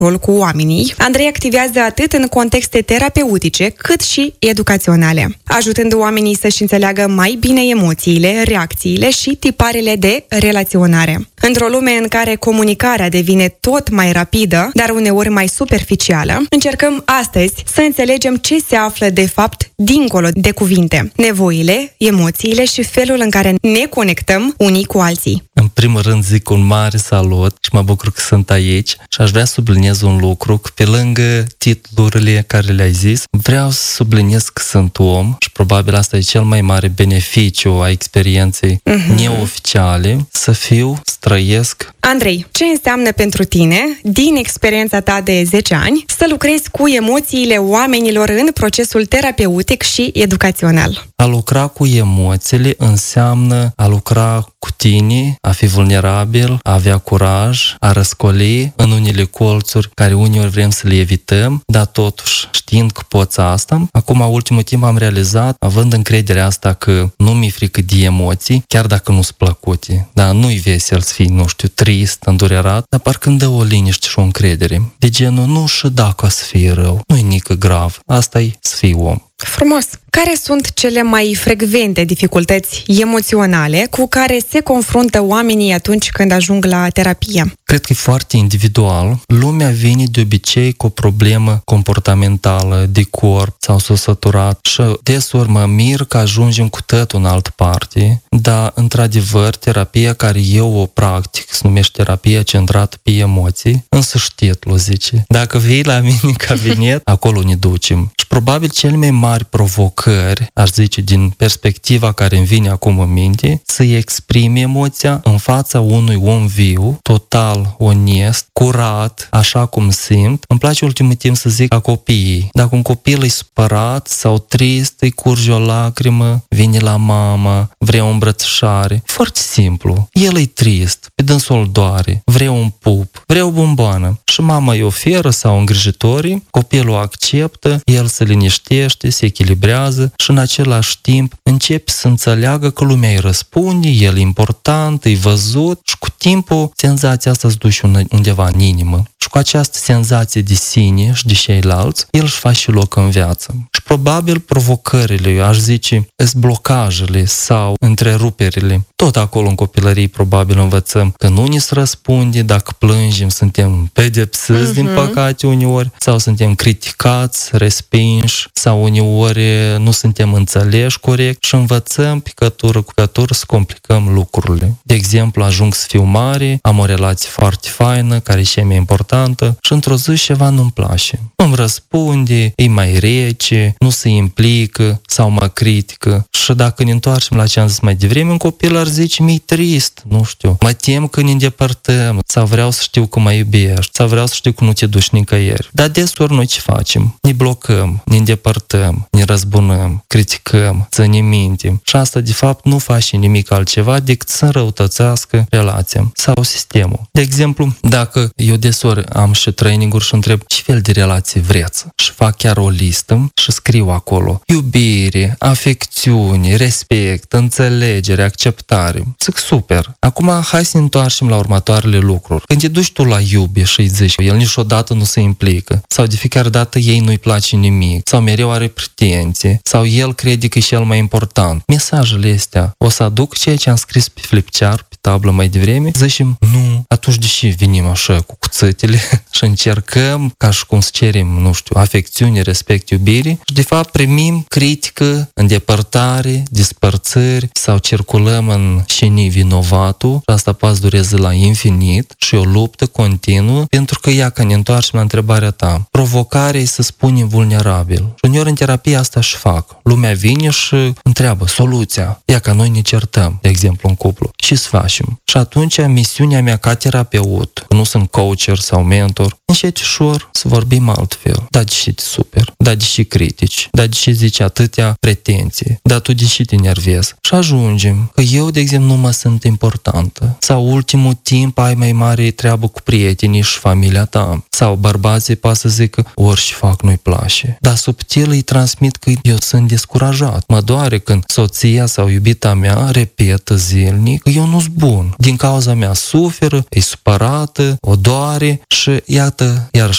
rol cu oamenii, Andrei activează atât în contexte terapeutice, cât și educaționale, ajutând oamenii să-și înțeleagă mai bine emoțiile, reacțiile și tiparele de relaționare. Într-o lume în care comunicarea devine tot mai rapidă, dar uneori mai superficială, încercăm astăzi să înțelegem ce se află de fapt dincolo de cuvinte, nevoile, emoțiile și felul în care ne conectăm unii cu alții. În primul rând zic un mare salut și mă bucur că sunt aici și aș vrea să subliniez un lucru, că pe lângă titlurile care le-ai zis, vreau să subliniez că sunt om și probabil asta e cel mai mare beneficiu a experienței neoficiale, să fiu, să trăiesc. Andrei, ce înseamnă pentru tine, din experiența ta de 10 ani, să lucrezi cu emoțiile oamenilor în procesul terapeutic și educațional? A lucra cu emoțiile înseamnă a lucra cu tine, a fi vulnerabil, a avea curaj, a răscoli în unele colțuri care uneori vrem să le evităm, dar totuși știind că poți asta. Acum, ultimul timp am realizat, având încrederea asta că nu mi-e frică de emoții, chiar dacă nu-s plăcute, dar nu-i vesel să fii, nu știu, trist, îndurerat, dar parcă îmi dă o liniște și o încredere. De genul, nu și dacă o să fie rău, nu-i nică grav, asta-i să fii om. Frumos! Care sunt cele mai frecvente dificultăți emoționale cu care se confruntă oamenii atunci când ajung la terapie? Cred că e foarte individual. Lumea vine de obicei cu o problemă comportamentală, de corp sau s-a săturat și desori mă mir că ajungem cu tot în altă parte, dar într-adevăr terapia care eu o practic se numește terapia centrată pe emoții, însăși titlul zice. Dacă vii la mine în cabinet, acolo ne ducem. Și probabil cele mai mari provocări, aș zice, din perspectiva care îmi vine acum în minte, să-i exprime emoția în fața unui om viu, total onest, curat, așa cum simt. Îmi place ultimul timp să zic ca copiii. Dacă un copil e supărat sau trist, îi curge o lacrimă, vine la mama, vrea o îmbrățișare. Foarte simplu. El e trist, pe dânsul îl doare, vrea un pup, vrea o bomboană. Și mama îi oferă sau îngrijitorii, copilul acceptă, el se liniștește, se echilibrează și în același timp începe să înțeleagă că lumea îi răspunde, el e important, e văzut și cu timpul senzația asta îți duce undeva în inimă. Și cu această senzație de sine și de ceilalți, el își face și loc în viață. Și probabil provocările, aș zice, blocajele sau întreruperile. Tot acolo în copilărie probabil învățăm că nu ni se răspunde, dacă plângem suntem pedepsiți din păcate uneori, sau suntem criticați, respinși, sau uneori nu suntem înțeleși corect și învățăm picătură cu picătură să complicăm lucrurile. De exemplu, ajung să fiu mare, am o relație foarte faină, care e cea mai importantă și într-o zi ceva nu-mi place. Nu-mi răspunde, e mai rece, nu se implică sau mă critică și dacă ne întoarcem la ce am zis mai devreme, un copil ar zice, mi-e trist, nu știu, mă tem că ne îndepărtăm sau vreau să știu că mă iubești sau vreau să știu că nu te duci nicăieri. Dar desori noi ce facem? Ne blocăm, ne îndepărtăm, ne răzbunăm, criticăm, ținem minte și asta de fapt nu face nimic altceva decât să înrăutățească relația sau sistemul. De exemplu, dacă eu desori am și training-uri și întreb ce fel de relație vreți și fac chiar o listă și scriu acolo iubire, afecțiune, respect, înțelegere, acceptare. Zic super. Acum hai să ne întoarcem la următoarele lucruri. Când te duci tu la iubi și îi zici el niciodată nu se implică sau de fiecare dată ei nu-i place nimic sau mereu are pretenții sau el crede că e cel mai important. Mesajele astea o să aduc ceea ce am scris pe flipchart, pe tablă mai devreme, zicem nu, atunci de ce venim așa cu cuțitele și încercăm ca și cum să cerem, nu știu, afecțiune, respect, iubire și de fapt primim critică, îndepărtare, despărțări sau circulăm în șenii vinovatul și asta poate dureze la infinit și o luptă continuă pentru că ea că ne întoarcem la întrebarea ta. Provocarea e să spunem vulnerabil. Și uneori în terapie asta și fac. Lumea vine și întreabă soluția. Ea ca noi ne certăm, de exemplu, în cuplu. Și să facem. Și atunci misiunea mea ca terapeut, nu sunt coacher sau mentor, încet ușor să vorbim altfel. Da, deși super, da, deși critici, zici? Dar de ce zici atâtea pretenții? Dar tu de ce te enervezi? Și ajungem că eu, de exemplu, nu mă sunt importantă. Sau ultimul timp ai mai mare treabă cu prietenii și familia ta. Sau bărbații poate să zică orice fac nu-i place. Dar subtil îi transmit că eu sunt descurajat. Mă doare când soția sau iubita mea repetă zilnic că eu nu-s bun. Din cauza mea suferă, e supărată, o doare și iată, iarăși